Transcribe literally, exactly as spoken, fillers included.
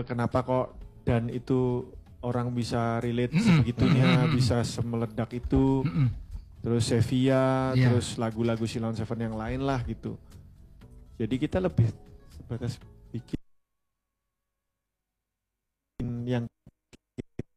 kenapa kok dan itu orang bisa relate mm-hmm. sebegitunya, mm-hmm. bisa semeledak itu. Mm-hmm. Terus Sevilla, yeah. terus lagu-lagu Sheila on Seven yang lain lah gitu. Jadi kita lebih sebatas